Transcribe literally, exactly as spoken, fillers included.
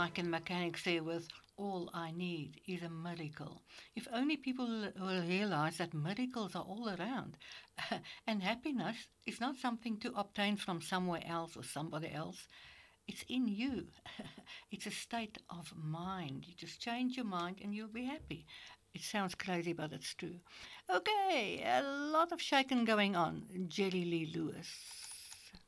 like a mechanic say with all I need is a miracle. If only people will realize that miracles are all around. And happiness is not something to obtain from somewhere else or somebody else. It's in you. It's a state of mind. You just change your mind and you'll be happy. It sounds crazy, but it's true. Okay, a lot of shaking going on. Jerry Lee Lewis.